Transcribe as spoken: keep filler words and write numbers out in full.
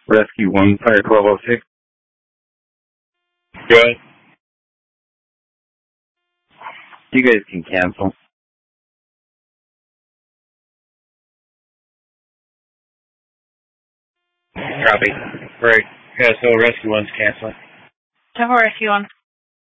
Rescue one, Fire twelve oh six. Good. You guys can cancel. Copy. Right. Yeah, so Rescue one's canceling. Tower Rescue one.